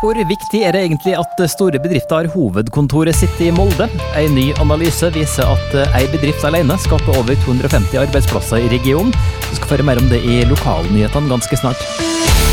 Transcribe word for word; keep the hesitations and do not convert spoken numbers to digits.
Hvor viktig er det egentlig at store bedrifter har hovedkontoret sitt i Molde? En ny analyse viser at en bedrift alene skaper over to hundre og femti arbeidsplasser i regionen. Du skal få høre mer om det i lokalnyhetene ganske snart.